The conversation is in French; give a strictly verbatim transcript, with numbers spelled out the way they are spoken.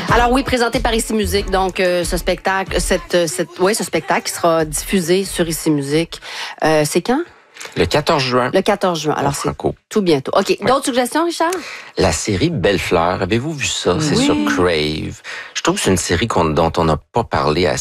Alors oui, présenté par Ici Musique, donc euh, ce spectacle, cette, cette, ouais, ce spectacle qui sera diffusé sur Ici Musique. Euh, c'est quand? Le quatorze juin. Le quatorze juin. Alors, c'est tout bientôt. OK. Ouais. D'autres suggestions, Richard? La série Belle Fleur. Avez-vous vu ça? Oui. C'est sur Crave. Je trouve que c'est une série qu'on, dont on n'a pas parlé assez.